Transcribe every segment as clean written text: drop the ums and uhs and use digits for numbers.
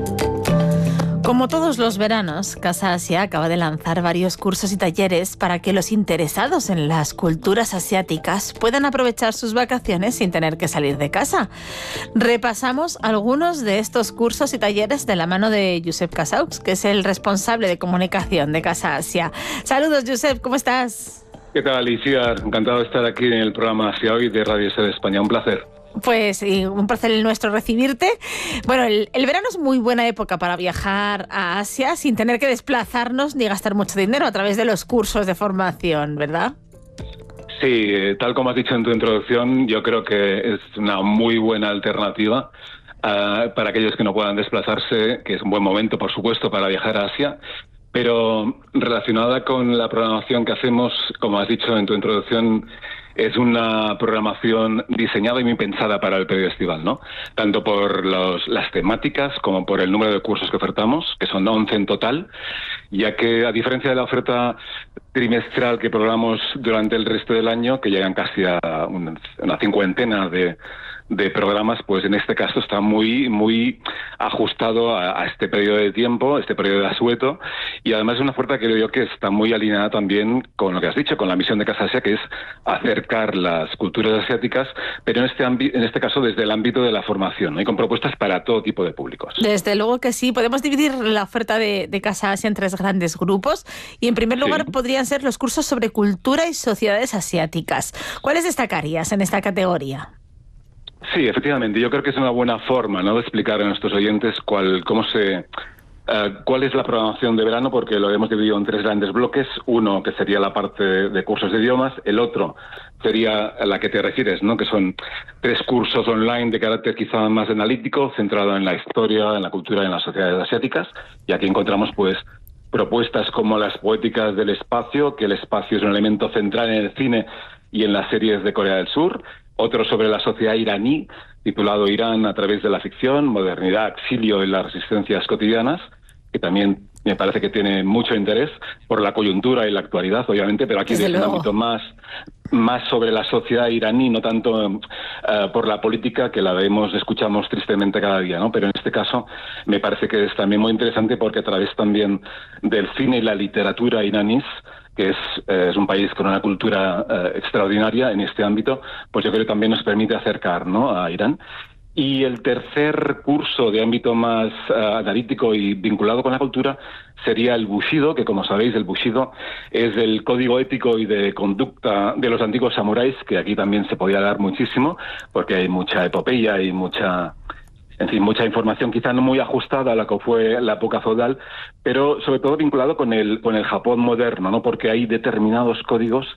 Como todos los veranos, Casa Asia acaba de lanzar varios cursos y talleres para que los interesados en las culturas asiáticas puedan aprovechar sus vacaciones sin tener que salir de casa. Repasamos algunos de estos cursos y talleres de la mano de Josep Casaux, que es el responsable de comunicación de Casa Asia. Saludos, Josep, ¿cómo estás? ¿Qué tal, Alicia? Encantado de estar aquí en el programa Asia Hoy de Radio Ser España. Un placer. Pues un placer el nuestro recibirte. Bueno, el verano es muy buena época para viajar a Asia sin tener que desplazarnos ni gastar mucho dinero a través de los cursos de formación, ¿verdad? Sí, tal como has dicho en tu introducción, yo creo que es una muy buena alternativa para aquellos que no puedan desplazarse, que es un buen momento, por supuesto, para viajar a Asia. Pero relacionada con la programación que hacemos, como has dicho en tu introducción, es una programación diseñada y muy pensada para el periodo estival, ¿no? Tanto por las temáticas como por el número de cursos que ofertamos, que son 11 en total, ya que a diferencia de la oferta trimestral que programamos durante el resto del año, que llegan casi a una cincuentena de programas, pues en este caso está muy ajustado a este periodo de tiempo, este periodo de asueto, y además es una oferta que creo yo que está muy alineada también con lo que has dicho, con la misión de Casa Asia, que es acercar las culturas asiáticas, pero en este caso desde el ámbito de la formación, ¿no? Y con propuestas para todo tipo de públicos. Desde luego que sí. Podemos dividir la oferta de Casa Asia en tres grandes grupos, y en primer lugar podrían ser los cursos sobre cultura y sociedades asiáticas. ¿Cuáles destacarías en esta categoría? Sí, efectivamente. Yo creo que es una buena forma, ¿no?, de explicar a nuestros oyentes cuál es la programación de verano, porque lo hemos dividido en tres grandes bloques. Uno, que sería la parte de cursos de idiomas. El otro sería a la que te refieres, ¿no?, que son 3 cursos online de carácter quizá más analítico, centrado en la historia, en la cultura y en las sociedades asiáticas. Y aquí encontramos, pues, propuestas como las poéticas del espacio, que el espacio es un elemento central en el cine y en las series de Corea del Sur. Otro sobre la sociedad iraní, titulado Irán a través de la ficción, modernidad, exilio y las resistencias cotidianas, que también me parece que tiene mucho interés por la coyuntura y la actualidad, obviamente, pero aquí desde un ámbito más sobre la sociedad iraní, no tanto por la política, que la escuchamos tristemente cada día, ¿no? Pero en este caso me parece que es también muy interesante porque a través también del cine y la literatura iraníes, que es un país con una cultura extraordinaria en este ámbito, pues yo creo que también nos permite acercar, ¿no?, a Irán. Y el tercer curso de ámbito más analítico y vinculado con la cultura sería el Bushido, que como sabéis el Bushido es el código ético y de conducta de los antiguos samuráis, que aquí también se podía dar muchísimo, porque hay mucha epopeya y mucha información quizá no muy ajustada a la que fue la época feudal, pero sobre todo vinculado con el Japón moderno, ¿no? Porque hay determinados códigos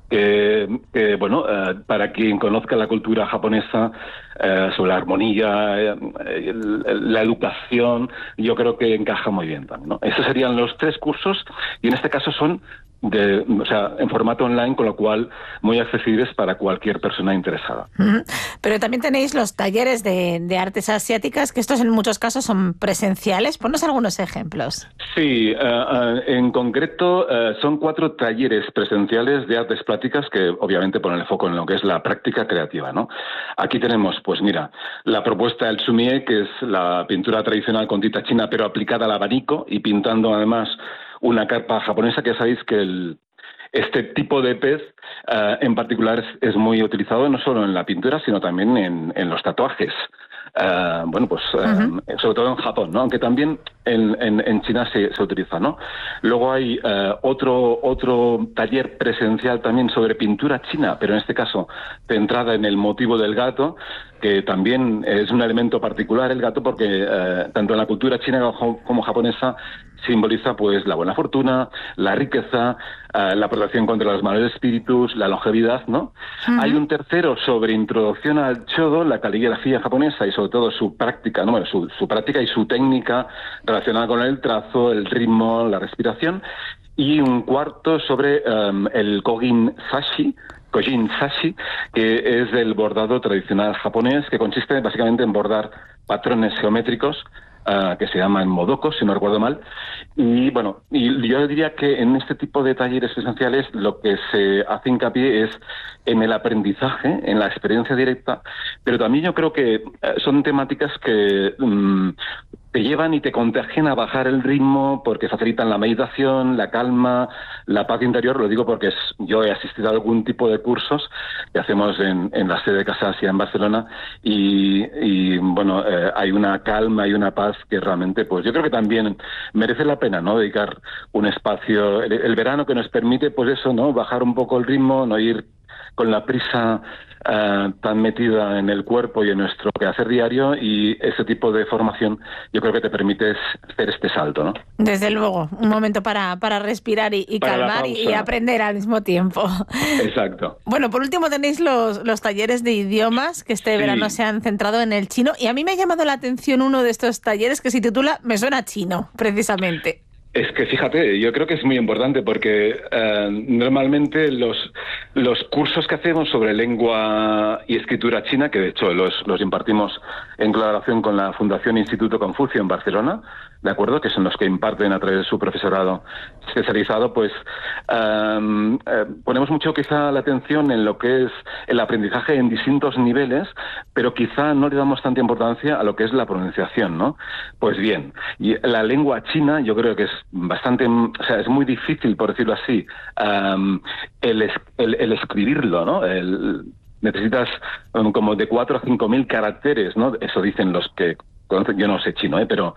para quien conozca la cultura japonesa, sobre la armonía, la educación, yo creo que encaja muy bien también, ¿no? Esos serían los 3 cursos, y en este caso son en formato online, con lo cual muy accesibles para cualquier persona interesada. Pero también tenéis los talleres de artes asiáticas, que estos en muchos casos son presenciales. Ponnos algunos ejemplos. Sí, en concreto son 4 talleres presenciales de artes plásticas que obviamente ponen el foco en lo que es la práctica creativa, ¿no? Aquí tenemos, pues mira, la propuesta del sumie, que es la pintura tradicional con tinta china pero aplicada al abanico y pintando además una carpa japonesa, que sabéis que este tipo de pez en particular es muy utilizado no solo en la pintura, sino también en los tatuajes. Sobre todo en Japón, ¿no? Aunque también en China se utiliza, ¿no? Luego hay otro taller presencial también sobre pintura china, pero en este caso centrada en el motivo del gato, que también es un elemento particular el gato, porque tanto en la cultura china como japonesa simboliza pues la buena fortuna, la riqueza, la protección contra los malos espíritus, la longevidad, ¿no? Uh-huh. Hay un tercero sobre introducción al Chodo, la caligrafía japonesa, y sobre todo su práctica, ¿no? Bueno, su práctica y su técnica relacionada con el trazo, el ritmo, la respiración. Y un cuarto sobre el Kojin Sashi, que es el bordado tradicional japonés, que consiste básicamente en bordar patrones geométricos que se llaman modokos, si no recuerdo mal. Y bueno, y yo diría que en este tipo de talleres presenciales lo que se hace hincapié es en el aprendizaje, en la experiencia directa, pero también yo creo que son temáticas que te llevan y te contagian a bajar el ritmo porque facilitan la meditación, la calma, la paz interior. Lo digo porque yo he asistido a algún tipo de cursos que hacemos en la sede de Casa Asia en Barcelona y bueno, hay una calma y una paz que realmente, pues yo creo que también merece la pena, ¿no? Dedicar un espacio, el verano que nos permite, pues eso, ¿no? Bajar un poco el ritmo, no ir con la prisa tan metida en el cuerpo y en nuestro quehacer diario, y ese tipo de formación yo creo que te permite hacer este salto, ¿no? Desde luego, un momento para respirar y calmar y aprender al mismo tiempo. Exacto. Bueno, por último tenéis los talleres de idiomas que este verano se han centrado en el chino, y a mí me ha llamado la atención uno de estos talleres que se titula Me suena chino, precisamente. Es que fíjate, yo creo que es muy importante porque normalmente los cursos que hacemos sobre lengua y escritura china, que de hecho los impartimos en colaboración con la Fundación Instituto Confucio en Barcelona, ¿de acuerdo?, que son los que imparten a través de su profesorado especializado, pues ponemos mucho quizá la atención en lo que es el aprendizaje en distintos niveles, pero quizá no le damos tanta importancia a lo que es la pronunciación, ¿no? Pues bien, y la lengua china yo creo que es bastante, o sea, es muy difícil, por decirlo así, el escribirlo, ¿no? Necesitas como de 4 a 5.000 caracteres, ¿no? Eso dicen los que yo no sé chino, pero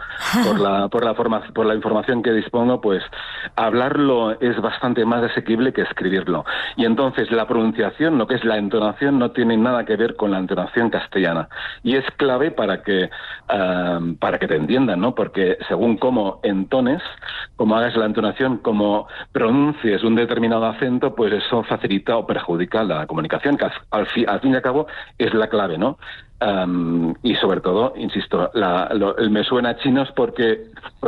por la información que dispongo, pues hablarlo es bastante más asequible que escribirlo. Y entonces la pronunciación, lo que es la entonación, no tiene nada que ver con la entonación castellana. Y es clave para que te entiendan, ¿no? Porque según cómo entones, cómo hagas la entonación, cómo pronuncies un determinado acento, pues eso facilita o perjudica la comunicación, que al fin y al cabo es la clave, ¿no? Y sobre todo, insisto, el me suena chino es porque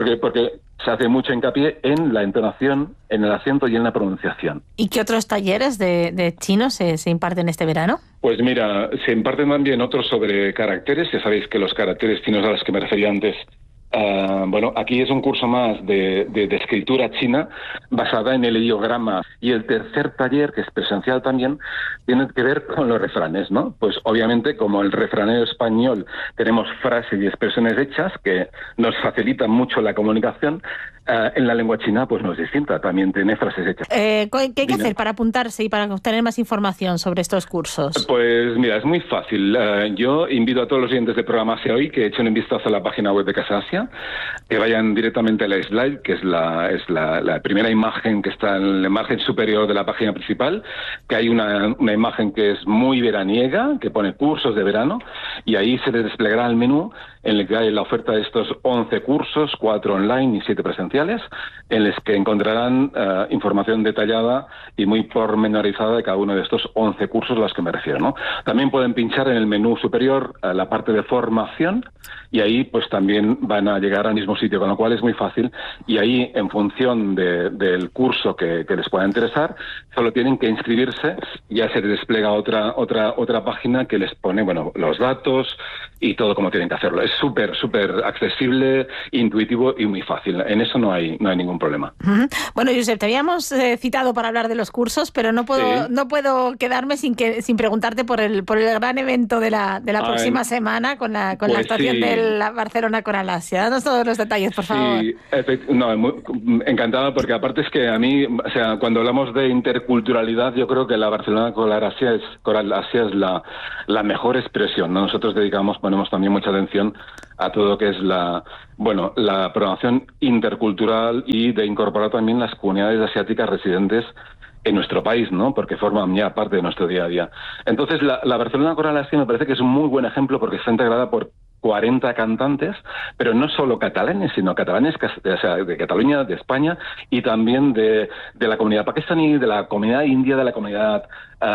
se hace mucho hincapié en la entonación, en el acento y en la pronunciación. ¿Y qué otros talleres de chino se imparten este verano? Pues mira, se imparten también otros sobre caracteres. Ya sabéis que los caracteres chinos a los que me refería antes, bueno, aquí es un curso más de escritura china basada en el ideograma. Y el tercer taller, que es presencial también, tiene que ver con los refranes, ¿no? Pues obviamente, como el refranero español tenemos frases y expresiones hechas que nos facilitan mucho la comunicación, en la lengua china pues no es distinta, también tiene frases hechas. ¿Qué hay que hacer para apuntarse y para obtener más información sobre estos cursos? Pues mira, es muy fácil. Yo invito a todos los oyentes del programa Asia Hoy que echen un vistazo a la página web de Casa Asia, que vayan directamente a la slide, que es la primera imagen que está en la margen superior de la página principal, que hay una imagen que es muy veraniega, que pone cursos de verano, y ahí se les desplegará el menú en el que hay la oferta de estos 11 cursos, 4 online y 7 presenciales, en los que encontrarán información detallada y muy pormenorizada de cada uno de estos 11 cursos a los que me refiero, ¿no? También pueden pinchar en el menú superior la parte de formación, y ahí pues también van a llegar al mismo sitio, con lo cual es muy fácil, y ahí en función del curso que les pueda interesar, solo tienen que inscribirse, ya se les despliega otra página que les pone, bueno, los datos y todo como tienen que hacerlo. Es súper accesible, intuitivo y muy fácil. En eso no hay ningún problema. Bueno, Josep, te habíamos citado para hablar de los cursos, pero no puedo quedarme sin preguntarte por el gran evento de la próxima semana con la actuación de la Barcelona Coral Asia. Danos todos los detalles, por favor. Sí, encantado, porque aparte es que a mí, o sea, cuando hablamos de interculturalidad, yo creo que la Barcelona Coral Asia es la mejor expresión, ¿no? Nosotros ponemos también mucha atención a todo lo que es la programación intercultural y de incorporar también las comunidades asiáticas residentes en nuestro país, ¿no? Porque forman ya parte de nuestro día a día. Entonces, la Barcelona Coral Asia me parece que es un muy buen ejemplo porque está integrada por 40 cantantes, pero no solo catalanes, sino catalanes, o sea, de Cataluña, de España, y también de la comunidad pakistaní, de la comunidad india, de la comunidad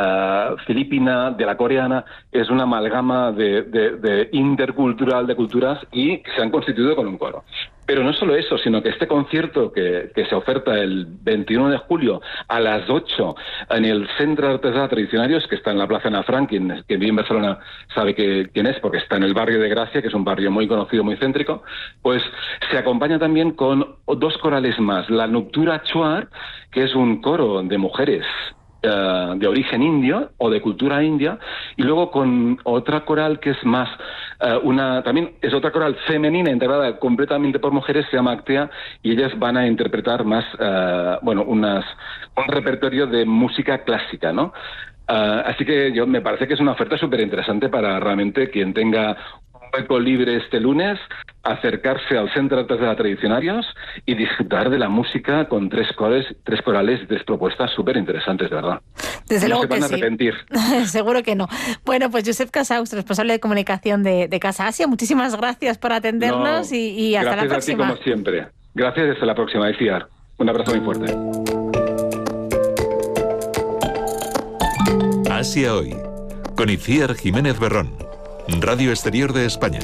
filipina, de la coreana. Es una amalgama de intercultural de culturas y que se han constituido con un coro. Pero no solo eso, sino que este concierto que se oferta el 21 de julio a las 8 en el Centre Artesà Tradicionarios, que está en la Plaza Ana Frank, quien vive en Barcelona sabe quién es, porque está en el barrio de Gracia, que es un barrio muy conocido, muy céntrico, pues se acompaña también con 2 corales más. La Noctura Chuar, que es un coro de mujeres de origen indio o de cultura india, y luego con otra coral que es más también es otra coral femenina integrada completamente por mujeres, se llama Actea, y ellas van a interpretar más un repertorio de música clásica, ¿no? Así que me parece que es una oferta súper interesante para realmente quien tenga un hueco libre este lunes, acercarse al Centro de Artes de la Tradicionarios y disfrutar de la música con tres corales y tres propuestas súper interesantes, de verdad. Desde luego se van a arrepentir. Seguro que no. Bueno, pues Josep Casaux, responsable de comunicación de Casa Asia, muchísimas gracias por atendernos y hasta la próxima. Gracias a ti, como siempre. Gracias y hasta la próxima, Iciar. Un abrazo muy fuerte. Asia Hoy, con Iciar Jiménez Berrón, Radio Exterior de España.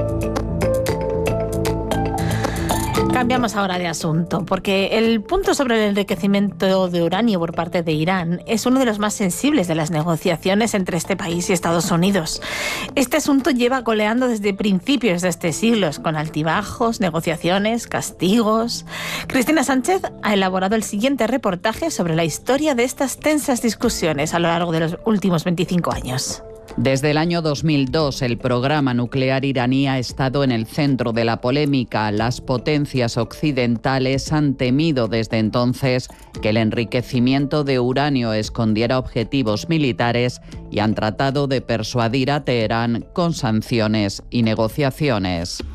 Cambiamos ahora de asunto, porque el punto sobre el enriquecimiento de uranio por parte de Irán es uno de los más sensibles de las negociaciones entre este país y Estados Unidos. Este asunto lleva goleando desde principios de este siglo, con altibajos, negociaciones, castigos. Cristina Sánchez ha elaborado el siguiente reportaje sobre la historia de estas tensas discusiones a lo largo de los últimos 25 años. Desde el año 2002, el programa nuclear iraní ha estado en el centro de la polémica. Las potencias occidentales han temido desde entonces que el enriquecimiento de uranio escondiera objetivos militares y han tratado de persuadir a Teherán con sanciones y negociaciones.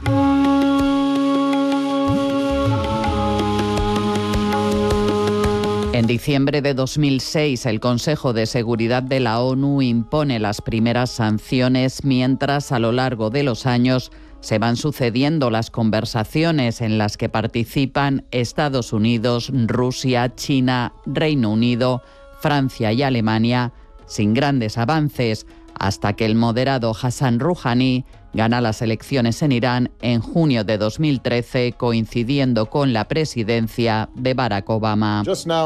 En diciembre de 2006, el Consejo de Seguridad de la ONU impone las primeras sanciones, mientras a lo largo de los años se van sucediendo las conversaciones en las que participan Estados Unidos, Rusia, China, Reino Unido, Francia y Alemania, sin grandes avances, hasta que el moderado Hassan Rouhani gana las elecciones en Irán en junio de 2013, coincidiendo con la presidencia de Barack Obama.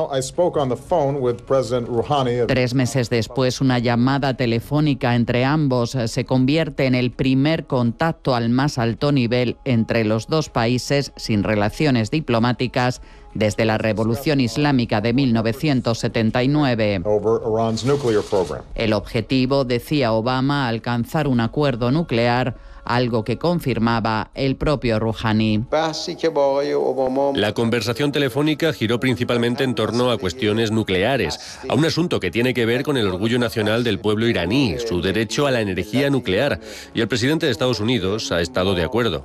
3 meses después, una llamada telefónica entre ambos se convierte en el primer contacto al más alto nivel entre los dos países sin relaciones diplomáticas desde la Revolución Islámica de 1979. El objetivo, decía Obama, alcanzar un acuerdo nuclear, algo que confirmaba el propio Rouhani. La conversación telefónica giró principalmente en torno a cuestiones nucleares, a un asunto que tiene que ver con el orgullo nacional del pueblo iraní, su derecho a la energía nuclear, y el presidente de Estados Unidos ha estado de acuerdo.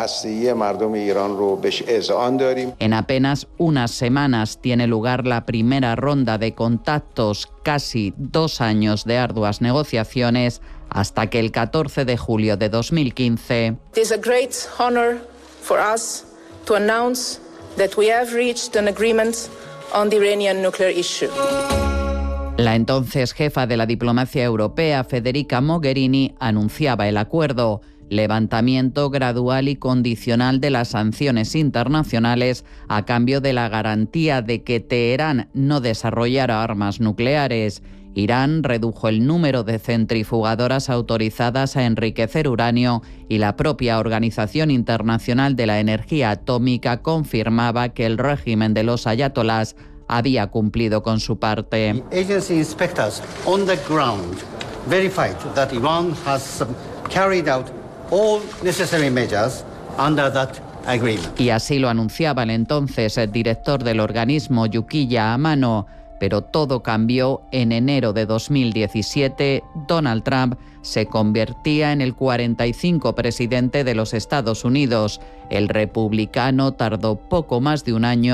En apenas unas semanas tiene lugar la primera ronda de contactos, casi 2 años de arduas negociaciones, hasta que el 14 de julio de 2015... It is a great honor for us to announce that we have reached an agreement on the Iranian nuclear issue. La entonces jefa de la diplomacia europea, Federica Mogherini, anunciaba el acuerdo: levantamiento gradual y condicional de las sanciones internacionales a cambio de la garantía de que Teherán no desarrollara armas nucleares. Irán redujo el número de centrifugadoras autorizadas a enriquecer uranio y la propia Organización Internacional de la Energía Atómica confirmaba que el régimen de los ayatolás había cumplido con su parte. The agency inspectors on the ground verified that Iran has carried out all necessary measures under that agreement. Y así lo anunciaba el entonces director del organismo, Yukiya Amano. Pero todo cambió en enero de 2017. Donald Trump se convertía en el 45 presidente de los Estados Unidos. El republicano tardó poco más de un año